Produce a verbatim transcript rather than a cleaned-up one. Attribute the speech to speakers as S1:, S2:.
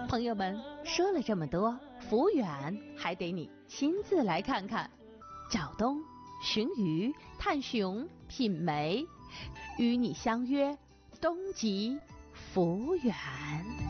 S1: 朋友们，说了这么多，福远还得你亲自来看看。找东、寻鱼、探熊、品梅，与你相约东极福远。